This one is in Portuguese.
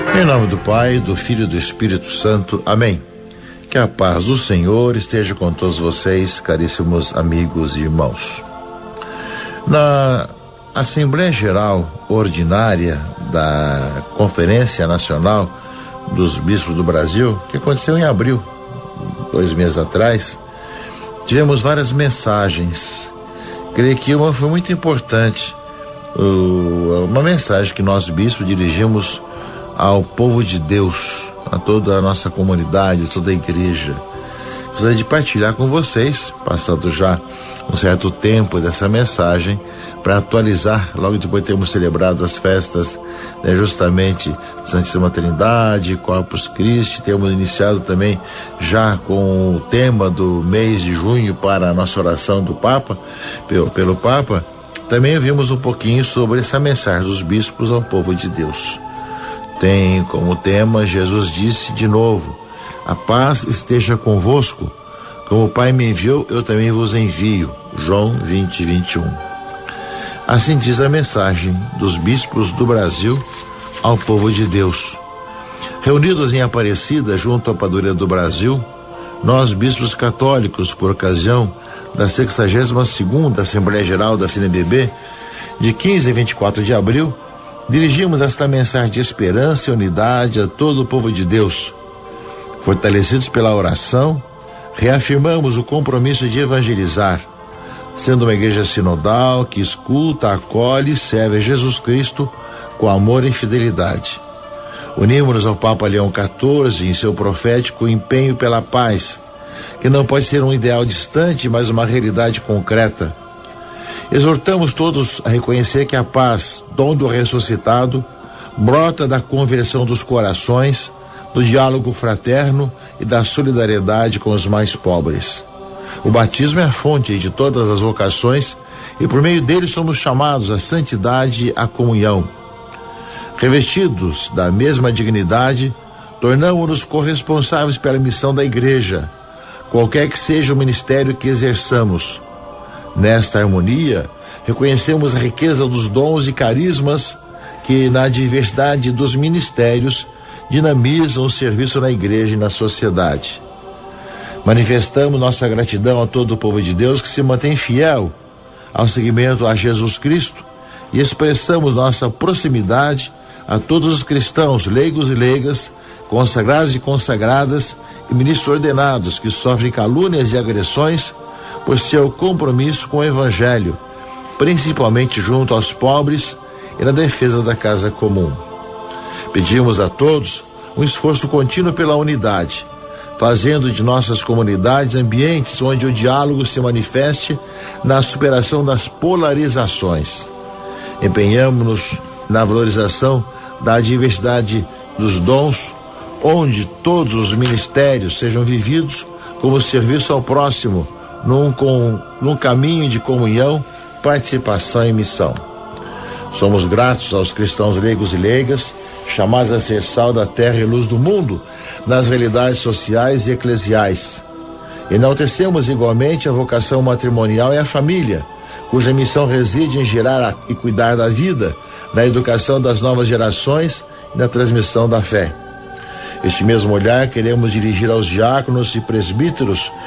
Em nome do Pai, do Filho e do Espírito Santo. Amém. Que a paz do Senhor esteja com todos vocês, caríssimos amigos e irmãos. Na Assembleia Geral Ordinária da Conferência Nacional dos Bispos do Brasil, que aconteceu em abril, 2 meses atrás, tivemos várias mensagens. Creio que uma foi muito importante, uma mensagem que nós bispos dirigimos ao povo de Deus, a toda a nossa comunidade, toda a igreja. Gostaria de partilhar com vocês, passado já um certo tempo dessa mensagem, para atualizar, logo depois de termos celebrado as festas, justamente Santíssima Trindade, Corpus Christi. Temos iniciado também já com o tema do mês de junho para a nossa oração do Papa, pelo Papa. Também vimos um pouquinho sobre essa mensagem dos bispos ao povo de Deus. Tem como tema, Jesus disse de novo: a paz esteja convosco, como o Pai me enviou, eu também vos envio. João 20, 21. Assim diz a mensagem dos bispos do Brasil ao povo de Deus. Reunidos em Aparecida, junto à Padroeira do Brasil, nós, bispos católicos, por ocasião da 62ª Assembleia Geral da CNBB, de 15 a 24 de abril, dirigimos esta mensagem de esperança e unidade a todo o povo de Deus. Fortalecidos pela oração, reafirmamos o compromisso de evangelizar, sendo uma igreja sinodal que escuta, acolhe e serve a Jesus Cristo com amor e fidelidade. Unimos-nos ao Papa Leão XIV em seu profético empenho pela paz, que não pode ser um ideal distante, mas uma realidade concreta. Exortamos todos a reconhecer que a paz, dom do ressuscitado, brota da conversão dos corações, do diálogo fraterno e da solidariedade com os mais pobres. O batismo é a fonte de todas as vocações e por meio dele somos chamados à santidade e à comunhão. Revestidos da mesma dignidade, tornamo-nos corresponsáveis pela missão da igreja, qualquer que seja o ministério que exerçamos. Nesta harmonia, reconhecemos a riqueza dos dons e carismas que, na diversidade dos ministérios, dinamizam o serviço na igreja e na sociedade. Manifestamos nossa gratidão a todo o povo de Deus que se mantém fiel ao seguimento a Jesus Cristo e expressamos nossa proximidade a todos os cristãos, leigos e leigas, consagrados e consagradas e ministros ordenados que sofrem calúnias e agressões por seu compromisso com o Evangelho, principalmente junto aos pobres e na defesa da casa comum. Pedimos a todos um esforço contínuo pela unidade, fazendo de nossas comunidades ambientes onde o diálogo se manifeste na superação das polarizações. Empenhamos-nos na valorização da diversidade dos dons, onde todos os ministérios sejam vividos como serviço ao próximo, num caminho de comunhão, participação e missão. Somos gratos aos cristãos leigos e leigas, chamados a ser sal da terra e luz do mundo, nas realidades sociais e eclesiais. Enaltecemos igualmente a vocação matrimonial e a família, cuja missão reside em gerar e cuidar da vida, na educação das novas gerações e na transmissão da fé. Este mesmo olhar queremos dirigir aos diáconos e presbíteros